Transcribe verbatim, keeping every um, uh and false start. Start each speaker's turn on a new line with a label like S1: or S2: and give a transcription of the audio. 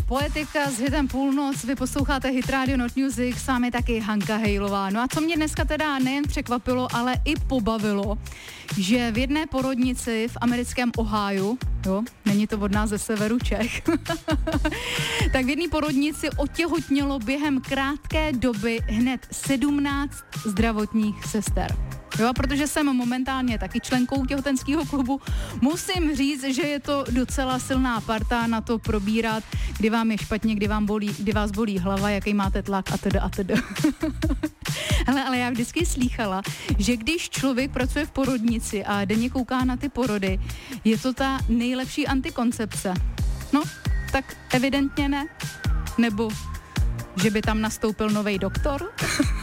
S1: Poetika s hitem Půlnoc, vy posloucháte Hit Radio Not Music, s vámi taky Hanka Hejlová. No a co mě dneska teda nejen překvapilo, ale i pobavilo, že v jedné porodnici v americkém Ohiu, jo, není to od nás ze severu Čech, tak v jedné porodnici otěhotnělo během krátké doby hned sedmnáct zdravotních sester. Jo, a protože jsem momentálně taky členkou těhotenského klubu, musím říct, že je to docela silná parta na to probírat, kdy vám je špatně, kdy vám bolí, kdy vás bolí hlava, jaký máte tlak a teda a teda. ale, ale já vždycky slýchala, že když člověk pracuje v porodnici a denně kouká na ty porody, je to ta nejlepší antikoncepce. No, tak evidentně ne. Nebo že by tam nastoupil novej doktor.